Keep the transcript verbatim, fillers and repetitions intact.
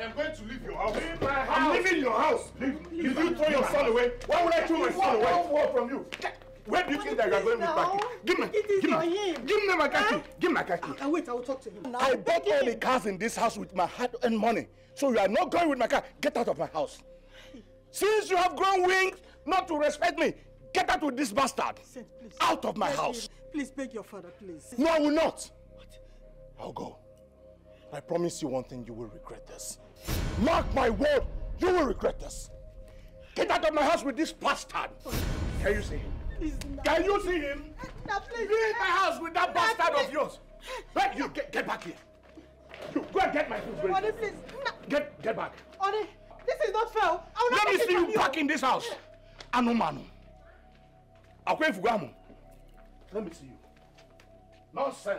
am going to leave your house. Leave my house. I'm leaving your house. Leave. Did you throw your son away? Why would I throw my son away? One word from you. Where do you think that you are going with my key? Give me. It is give not me. him. Give me my car key. Give me my car key. Uh, wait, I will talk to him. I bought all the cars in this house with my hard-earned money. So you are not going with my car. Get out of my house. Since you have grown wings not to respect me, get out with this bastard. Saint, please. Out of my Please, house. Please beg your father, please. No, I will not. What? I'll go. I promise you one thing, you will regret this. Mark my word, you will regret this. Get out of my house with this bastard. Can you see him? Please, no. Can you see him? No, please. Leave my house with that No, bastard please. of yours. Let you get, get back here. You go and get my food. Oni, please. No. Get get back. Oni, this is not fair. I will not Let me take see it from you back in this house. Anumanu. Akwe Fugamu. Let me see you. Nonsense.